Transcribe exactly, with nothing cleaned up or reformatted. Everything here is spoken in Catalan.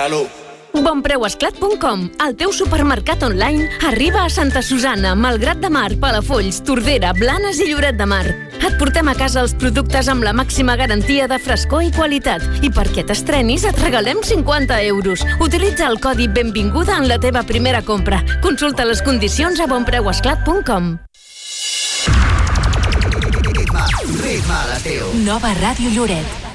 Salut. Bonpreuesclat punt com, el teu supermercat online, arriba a Santa Susanna, Malgrat de Mar, Palafolls, Tordera, Blanes i Lloret de Mar. Et portem a casa els productes amb la màxima garantia de frescor i qualitat. I perquè t'estrenis et regalem cinquanta euros. Utilitza el codi Benvinguda en la teva primera compra. Consulta les condicions a bonpreuesclat punt com. Ritme, ritme a l'estiu. Nova Ràdio Lloret.